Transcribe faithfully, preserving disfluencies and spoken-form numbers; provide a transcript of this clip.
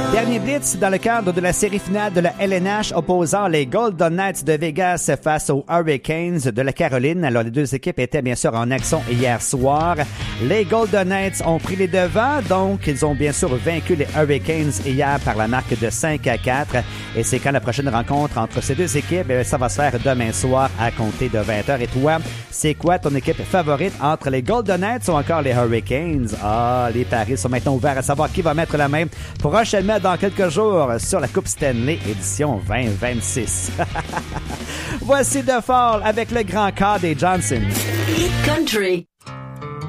Dernier blitz dans le cadre de la série finale de la L N H opposant les Golden Knights de Vegas face aux Hurricanes de la Caroline. Alors, les deux équipes étaient bien sûr en action hier soir. Les Golden Knights ont pris les devants, donc ils ont bien sûr vaincu les Hurricanes hier par la marque de cinq à quatre. Et c'est quand la prochaine rencontre entre ces deux équipes, ça va se faire demain soir à compter de vingt heures. Et toi, c'est quoi ton équipe favorite entre les Golden Knights ou encore les Hurricanes? Ah, les paris sont maintenant ouverts à savoir qui va mettre la main prochainement dans quelques jours sur la Coupe Stanley édition vingt vingt-six. Voici The Fall avec le grand cas des Johnson. Hit Country.